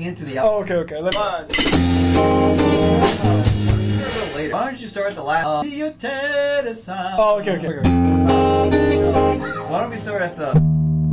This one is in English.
into the Oh, okay. One. A little later. Why don't you start the last? Oh, okay. Why don't we start at the...